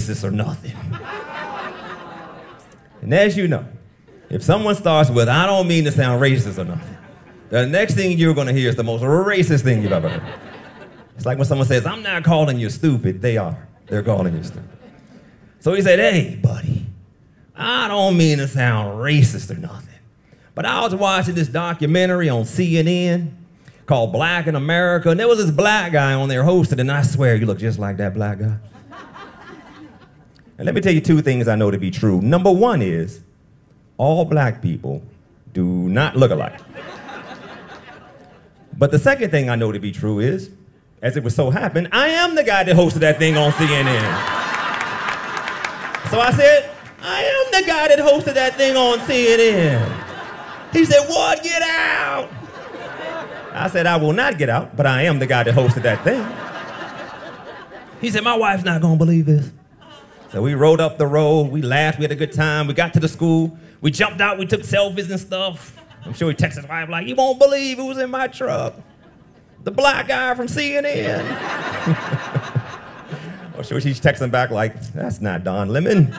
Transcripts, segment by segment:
racist or nothing. And as you know, if someone starts with, I don't mean to sound racist or nothing, the next thing you're gonna hear is the most racist thing you've ever heard. It's like when someone says, I'm not calling you stupid. They are. They're calling you stupid. So he said, hey, buddy, I don't mean to sound racist or nothing, but I was watching this documentary on CNN called Black in America, and there was this black guy on there hosting, and I swear you look just like that black guy. And let me tell you two things I know to be true. Number one is, all black people do not look alike. But the second thing I know to be true is, as it would so happen, I am the guy that hosted that thing on CNN. So I said, I am the guy that hosted that thing on CNN. He said, what? Get out! I said, I will not get out, but I am the guy that hosted that thing. He said, my wife's not gonna believe this. So we rode up the road, we laughed, we had a good time, we got to the school, we jumped out, we took selfies and stuff. I'm sure he texted his wife like, you won't believe who was in my truck. The black guy from CNN. I'm sure she's texting back like, that's not Don Lemon.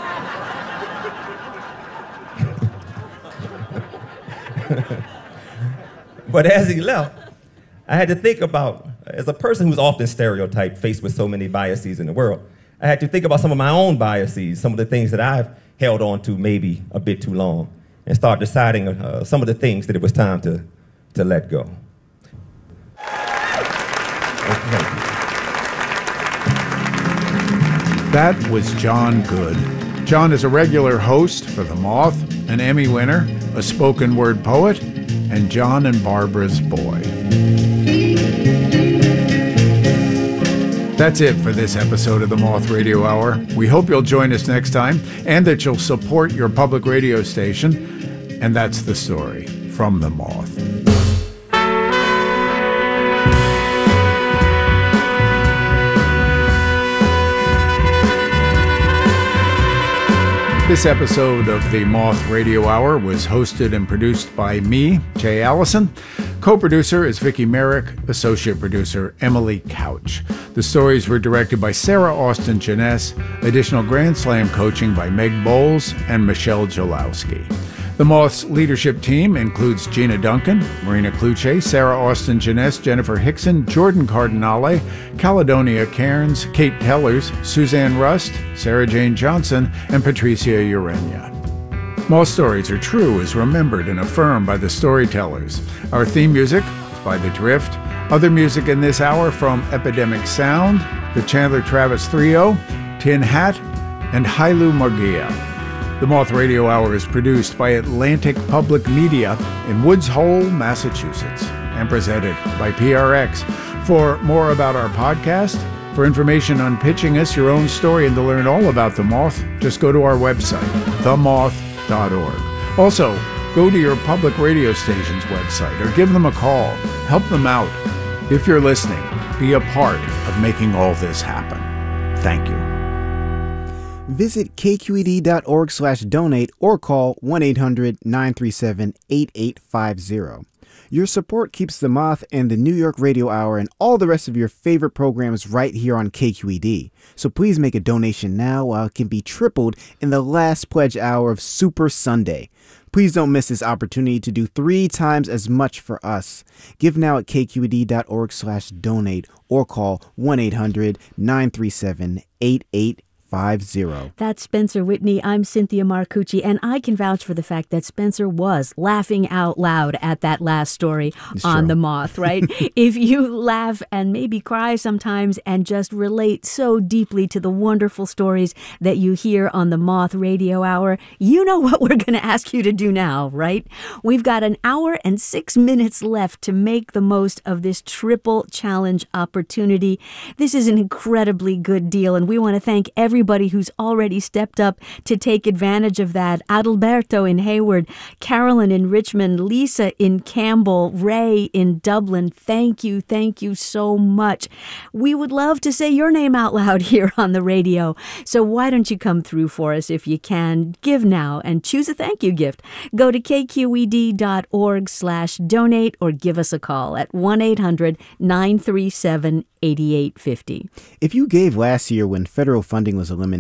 But as he left, I had to think about, as a person who's often stereotyped, faced with so many biases in the world, I had to think about some of my own biases, some of the things that I've held on to maybe a bit too long, and start deciding some of the things that it was time to let go. Okay. That was John Good. John is a regular host for The Moth, an Emmy winner, a spoken word poet, and John and Barbara's boy. That's it for this episode of The Moth Radio Hour. We hope you'll join us next time and that you'll support your public radio station. And that's the story from The Moth. This episode of the Moth Radio Hour was hosted and produced by me, Jay Allison. Co-producer is Vicki Merrick, associate producer Emily Couch. The stories were directed by Sarah Austin Jeunesse, additional Grand Slam coaching by Meg Bowles and Michelle Jolowski. The Moth's leadership team includes Gina Duncan, Marina Cluche, Sarah Austin Jeunesse, Jennifer Hickson, Jordan Cardinale, Caledonia Cairns, Kate Tellers, Suzanne Rust, Sarah Jane Johnson, and Patricia Urenia. Moth Stories Are True is remembered and affirmed by the storytellers. Our theme music is by The Drift. Other music in this hour from Epidemic Sound, the Chandler Travis Trio, Tin Hat, and Hailu Margia. The Moth Radio Hour is produced by Atlantic Public Media in Woods Hole, Massachusetts, and presented by PRX. For more about our podcast, for information on pitching us your own story, and to learn all about The Moth, just go to our website, themoth.org. Also, go to your public radio station's website or give them a call. Help them out. If you're listening, be a part of making all this happen. Thank you. Visit kqed.org/donate or call 1-800-937-8850. Your support keeps The Moth and the New York Radio Hour and all the rest of your favorite programs right here on KQED. So please make a donation now while it can be tripled in the last pledge hour of Super Sunday. Please don't miss this opportunity to do 3 times as much for us. Give now at kqed.org/donate or call 1-800-937-8850. That's Spencer Whitney. I'm Cynthia Marcucci, and I can vouch for the fact that Spencer was laughing out loud at that last story on The Moth, right? If you laugh and maybe cry sometimes and just relate so deeply to the wonderful stories that you hear on The Moth Radio Hour, you know what we're going to ask you to do now, right? We've got an hour and 6 minutes left to make the most of this triple challenge opportunity. This is an incredibly good deal, and we want to thank everybody who's already stepped up to take advantage of that. Adalberto in Hayward, Carolyn in Richmond, Lisa in Campbell, Ray in Dublin. Thank you so much. We would love to say your name out loud here on the radio. So why don't you come through for us if you can? Give now and choose a thank you gift. Go to kqed.org/donate or give us a call at 1-800-937-8850. If you gave last year when federal funding was eliminated,